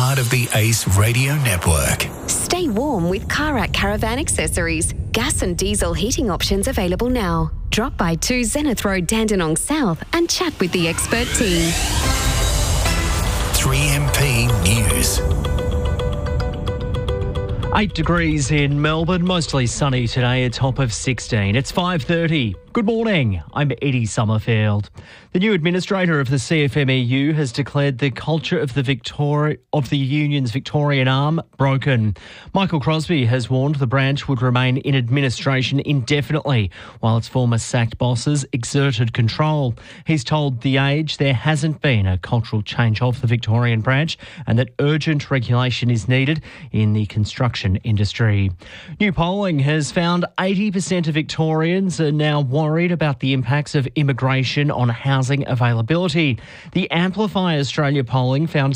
part of the Ace Radio Network. Stay warm with Karak Caravan Accessories. Gas and diesel heating options available now. Drop by 2 Zenith Road, Dandenong South and chat with the expert team. 3MP News. 8 degrees in Melbourne, mostly sunny today, a top of 16. It's 5:30. Good morning, I'm Eddie Summerfield. The new administrator of the CFMEU has declared the culture of the union's Victorian arm broken. Michael Crosby has warned the branch would remain in administration indefinitely while its former sacked bosses exerted control. He's told The Age there hasn't been a cultural change of the Victorian branch and that urgent regulation is needed in the construction industry. New polling has found 80% of Victorians are now worried about the impacts of immigration on housing availability. The Amplify Australia polling found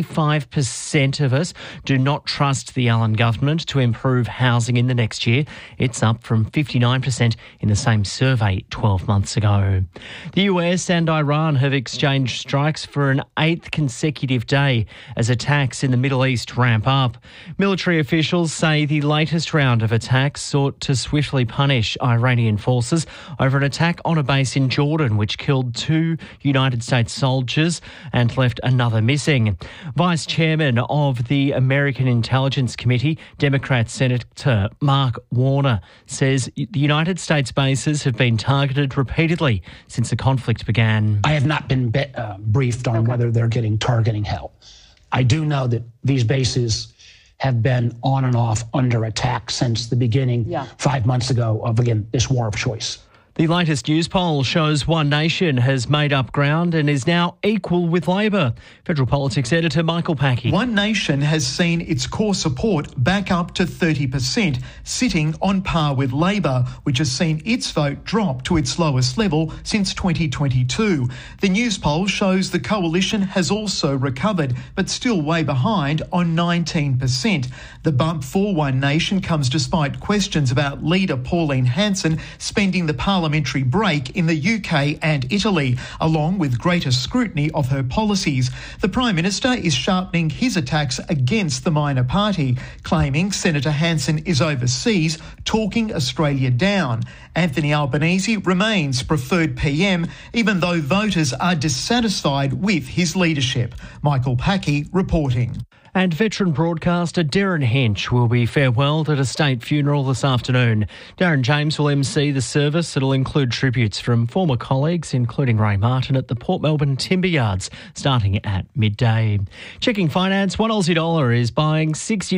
65% of us do not trust the Allen government to improve housing in the next year. It's up from 59% in the same survey 12 months ago. The US and Iran have exchanged strikes for an 8th consecutive day as attacks in the Middle East ramp up. Military officials say the latest round of attacks sought to swiftly punish Iranian forces over an attack on a base in Jordan which killed 2 United States soldiers and left another missing. Vice Chairman of the American Intelligence Committee, Democrat Senator Mark Warner, says the United States bases have been targeted repeatedly since the conflict began. I have not been briefed on whether they're getting targeting help. I do know that these bases have been on and off under attack since the beginning 5 months ago of, again, this war of choice. The latest news poll shows One Nation has made up ground and is now equal with Labor. Federal Politics editor Michael Packey. One Nation has seen its core support back up to 30%, sitting on par with Labor, which has seen its vote drop to its lowest level since 2022. The news poll shows the coalition has also recovered, but still way behind on 19%. The bump for One Nation comes despite questions about leader Pauline Hanson spending the parliamentary break in the UK and Italy, along with greater scrutiny of her policies. The Prime Minister is sharpening his attacks against the minor party, claiming Senator Hanson is overseas, talking Australia down. Anthony Albanese remains preferred PM, even though voters are dissatisfied with his leadership. Michael Packey reporting. And veteran broadcaster Darren Hench will be farewelled at a state funeral this afternoon. Darren James will MC the service. It'll include tributes from former colleagues, including Ray Martin at the Port Melbourne Timber Yards, starting at midday. Checking finance, $1 Aussie is buying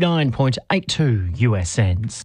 69.82 US cents.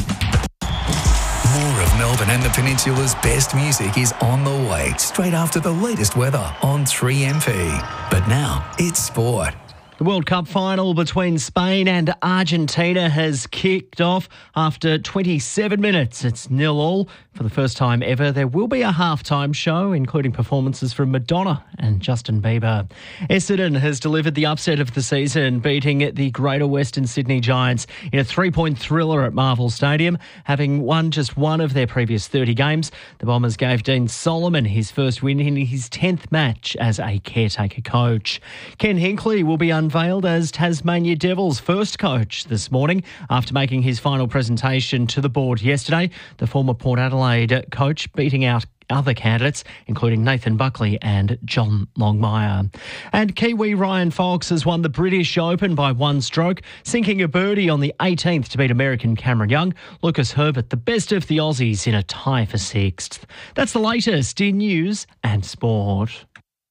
More of Melbourne and the Peninsula's best music is on the way, straight after the latest weather on 3MP. But now, it's sport. The World Cup final between Spain and Argentina has kicked off after 27 minutes. It's 0-0 for the first time ever. There will be a halftime show, including performances from Madonna and Justin Bieber. Essendon has delivered the upset of the season, beating the Greater Western Sydney Giants in a 3-point thriller at Marvel Stadium. Having won just one of their previous 30 games, the Bombers gave Dean Solomon his first win in his 10th match as a caretaker coach. Ken Hinkley will be unveiled as Tasmania Devils' first coach this morning after making his final presentation to the board yesterday. The former Port Adelaide coach beating out other candidates, including Nathan Buckley and John Longmire. And Kiwi Ryan Fox has won the British Open by one stroke, sinking a birdie on the 18th to beat American Cameron Young. Lucas Herbert, the best of the Aussies, in a tie for 6th. That's the latest in news and sport.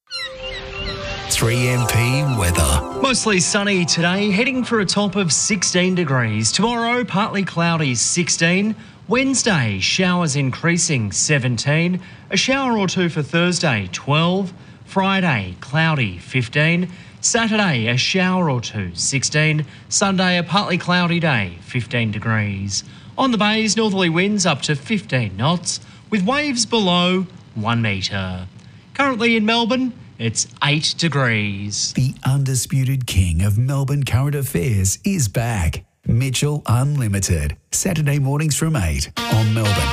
3MP weather. Mostly sunny today, heading for a top of 16 degrees. Tomorrow, partly cloudy, 16. Wednesday, showers increasing, 17. A shower or two for Thursday, 12. Friday, cloudy, 15. Saturday, a shower or two, 16. Sunday, a partly cloudy day, 15 degrees. On the bays, northerly winds up to 15 knots, with waves below 1 metre. Currently in Melbourne, it's 8 degrees. The undisputed king of Melbourne current affairs is back. Mitchell Unlimited. Saturday mornings from 8 on Melbourne.